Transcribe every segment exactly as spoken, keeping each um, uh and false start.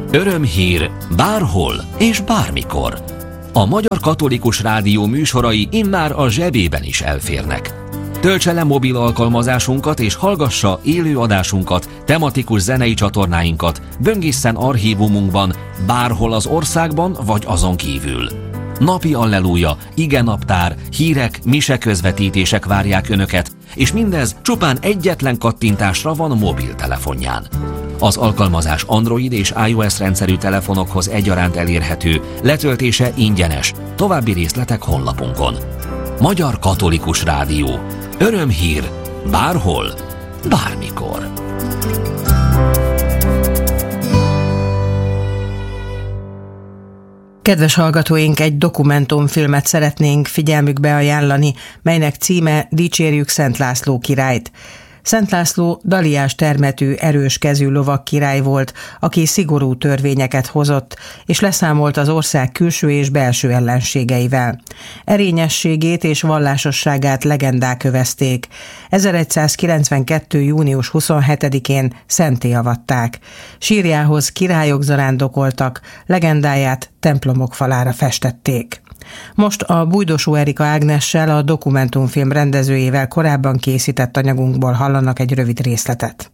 Örömhír bárhol és bármikor. A Magyar Katolikus Rádió műsorai immár a zsebében is elférnek. Töltse le mobil alkalmazásunkat és hallgassa élő adásunkat, tematikus zenei csatornáinkat, böngészen archívumunkban, bárhol az országban vagy azon kívül. Napi alleluja, igenaptár, hírek, mise közvetítések várják Önöket, és mindez csupán egyetlen kattintásra van mobiltelefonján. Az alkalmazás Android és iOS rendszerű telefonokhoz egyaránt elérhető, letöltése ingyenes, további részletek honlapunkon. Magyar Katolikus Rádió. Örömhír bárhol, bármikor. Kedves hallgatóink, egy dokumentumfilmet szeretnénk figyelmükbe ajánlani, melynek címe Dicsérjük Szent László királyt. Szent László daliás termetű, erős kezű lovagkirály volt, aki szigorú törvényeket hozott, és leszámolt az ország külső és belső ellenségeivel. Erényességét és vallásosságát legendák övezték. ezeregyszázkilencvenkettő. június huszonhetedikén szentté avatták. Sírjához királyok zarándokoltak, legendáját templomok falára festették. Most a Bújdosó Erika Ágnessel, a dokumentumfilm rendezőjével korábban készített anyagunkból hallanak egy rövid részletet.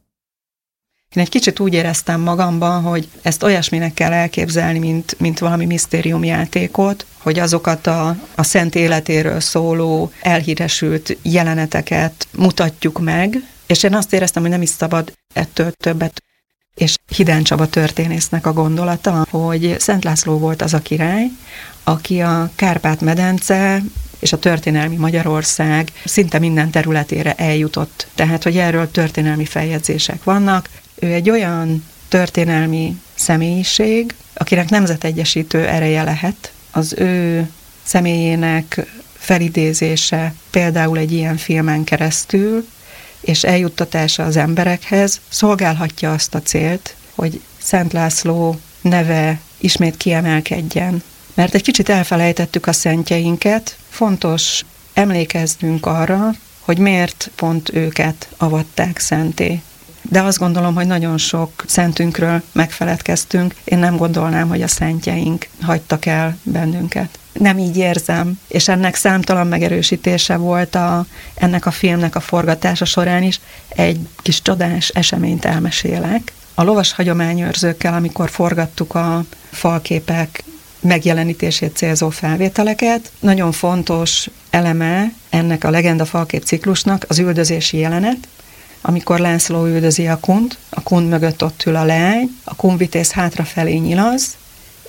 Én egy kicsit úgy éreztem magamban, hogy ezt olyasminek kell elképzelni, mint, mint valami misztériumjátékot, hogy azokat a, a szent életéről szóló, elhíresült jeleneteket mutatjuk meg, és én azt éreztem, hogy nem is szabad ettől többet. És Hidán Csaba történésznek a gondolata, hogy Szent László volt az a király, aki a Kárpát-medence és a történelmi Magyarország szinte minden területére eljutott. Tehát, hogy erről történelmi feljegyzések vannak. Ő egy olyan történelmi személyiség, akinek nemzetegyesítő ereje lehet. Az ő személyének felidézése például egy ilyen filmen keresztül, és eljuttatása az emberekhez szolgálhatja azt a célt, hogy Szent László neve ismét kiemelkedjen. Mert egy kicsit elfelejtettük a szentjeinket, fontos emlékeznünk arra, hogy miért pont őket avatták szentté. De azt gondolom, hogy nagyon sok szentünkről megfeledkeztünk, én nem gondolnám, hogy a szentjeink hagytak el bennünket. Nem így érzem, és ennek számtalan megerősítése volt a, ennek a filmnek a forgatása során is. Egy kis csodás eseményt elmesélek. A lovas hagyományőrzőkkel, amikor forgattuk a falképek megjelenítését célzó felvételeket, nagyon fontos eleme ennek a legenda falkép ciklusnak az üldözési jelenet, amikor László üldözi a kunt, a kunt mögött ott ül a leány, a kunvitéz hátrafelé nyilaz,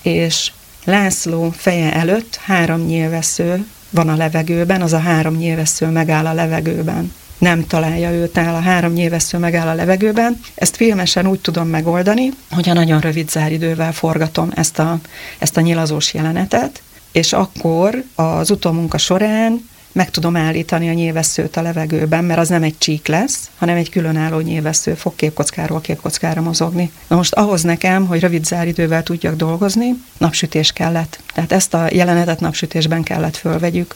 és László feje előtt három nyilvessző van a levegőben, az a három nyilvessző megáll a levegőben. Nem találja őt el, a három nyilvessző megáll a levegőben. Ezt filmesen úgy tudom megoldani, hogy a nagyon rövid záridővel forgatom ezt a, ezt a nyilazós jelenetet, és akkor az utómunka során meg tudom állítani a nyilvesszőt a levegőben, mert az nem egy csík lesz, hanem egy különálló nyilvessző fog képkockáról képkockára mozogni. Na most ahhoz nekem, hogy rövid záridővel tudjak dolgozni, napsütés kellett. Tehát ezt a jelenetet napsütésben kellett fölvegyük.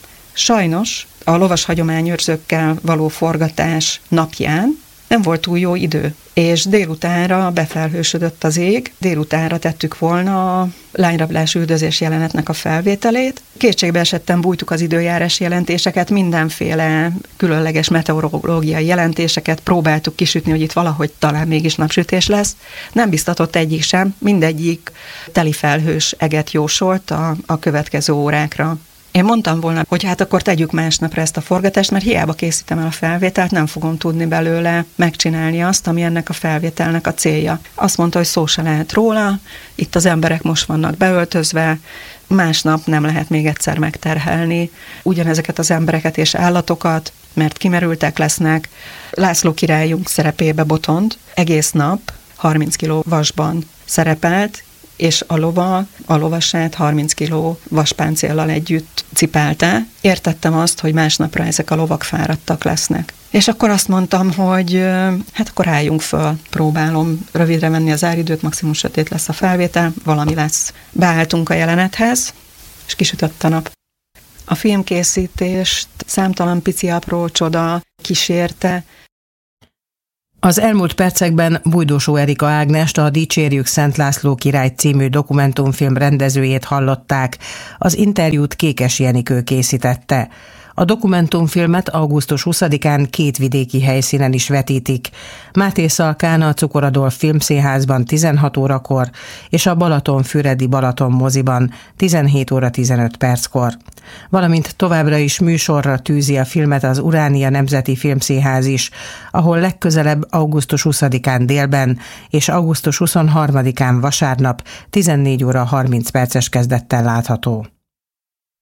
Sajnos a lovas hagyományőrzőkkel való forgatás napján nem volt túl jó idő, és délutánra befelhősödött az ég, délutánra tettük volna a lányrablás üldözés jelenetnek a felvételét. Kétségbe esetten bújtuk az időjárás jelentéseket, mindenféle különleges meteorológiai jelentéseket próbáltuk kisütni, hogy itt valahogy talán mégis napsütés lesz. Nem biztatott egyik sem, mindegyik teli felhős eget jósolt a, a következő órákra. Én mondtam volna, hogy hát akkor tegyük másnapra ezt a forgatást, mert hiába készítem el a felvételt, nem fogom tudni belőle megcsinálni azt, ami ennek a felvételnek a célja. Azt mondta, hogy szó se lehet róla, itt az emberek most vannak beöltözve, másnap nem lehet még egyszer megterhelni ugyanezeket az embereket és állatokat, mert kimerültek lesznek. László királyunk szerepébe Botond egész nap harminc kiló vasban szerepelt, és a lova, a lovasát harminc kiló vaspáncéllal együtt cipelte. Értettem azt, hogy másnapra ezek a lovak fáradtak lesznek. És akkor azt mondtam, hogy hát akkor álljunk föl, próbálom rövidre venni az áridőt, maximum sötét lesz a felvétel, valami lesz. Beálltunk a jelenethez, és kisütött a nap. A filmkészítést számtalan pici apró csoda kísérte. Az elmúlt percekben Bújdosó Erika Ágnest, a Dicsérjük Szent László királyt című dokumentumfilm rendezőjét hallották. Az interjút Kékes Jenikő készítette. A dokumentumfilmet augusztus huszadikán két vidéki helyszínen is vetítik. Mátészalkán a Cukor Adolf Filmszínházban tizenhat órakor, és a Balatonfüredi Balaton moziban tizenhét óra tizenöt perckor. Valamint továbbra is műsorra tűzi a filmet az Uránia Nemzeti Filmszínház is, ahol legközelebb augusztus huszadikán délben és augusztus huszonharmadikán vasárnap tizennégy óra harminc perces kezdettel látható.